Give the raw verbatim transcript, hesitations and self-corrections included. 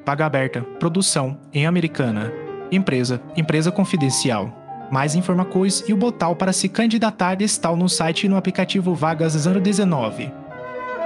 Vaga aberta. Produção. Em Americana. Empresa. Empresa confidencial. Mais informações e o botão para se candidatar está no site e no aplicativo Vagas zero dezenove.